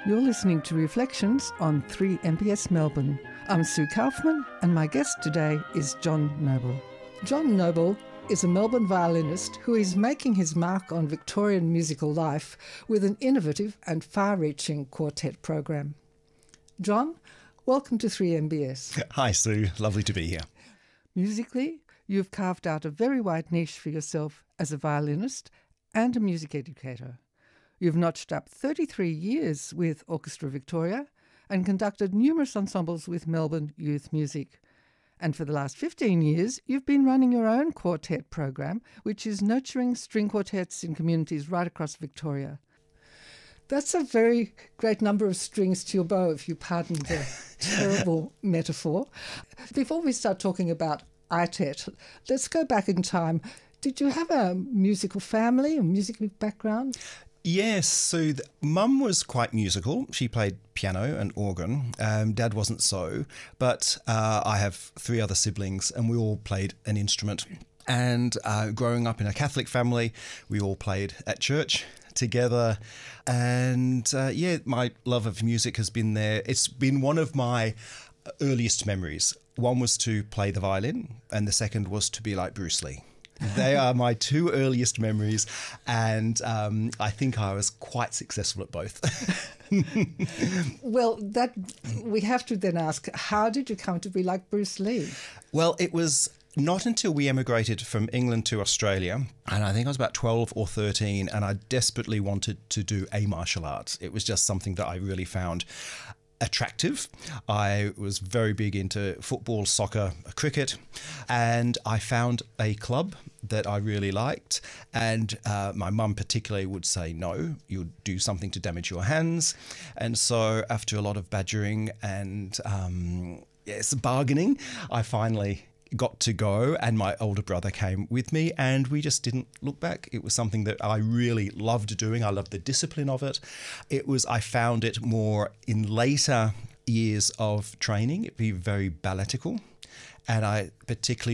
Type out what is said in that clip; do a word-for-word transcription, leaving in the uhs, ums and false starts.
You're listening to Reflections on three M B S Melbourne. I'm Sue Kaufman, and my guest today is John Noble. John Noble is a Melbourne violinist who is making his mark on Victorian musical life with an innovative and far-reaching quartet program. John, welcome to three M B S. Hi, Sue. Lovely to be here. Musically, you've carved out a very wide niche for yourself as a violinist and a music educator. You've notched up thirty-three years with Orchestra Victoria and conducted numerous ensembles with Melbourne Youth Music. And for the last fifteen years, you've been running your own quartet program, which is nurturing string quartets in communities right across Victoria. That's a very great number of strings to your bow, if you pardon the terrible metaphor. Before we start talking about I T E T, let's go back in time. Did you have a musical family, a musical background? Yes, so the, Mum was quite musical. She played piano and organ. Um, Dad wasn't so, but uh, I have three other siblings and we all played an instrument. And uh, growing up in a Catholic family, we all played at church together. And uh, yeah, my love of music has been there. It's been one of my earliest memories. One was to play the violin and the second was to be like Bruce Lee. They are my two earliest memories, and um, I think I was quite successful at both. Well, that we have to then ask, how did you come to be like Bruce Lee? Well, it was not until we emigrated from England to Australia, and I think I was about twelve or thirteen, and I desperately wanted to do a martial art. It was just something that I really found attractive. I was very big into football, soccer, cricket, and I found a club that I really liked. And uh, my mum particularly would say, no, you'll do something to damage your hands. And so after a lot of badgering and um, yes, bargaining, I finally got to go, and my older brother came with me, and we just didn't look back. It was something that I really loved doing. I loved the discipline of it. It was, I found it more in later years of training, it'd be very balletical, and I particularly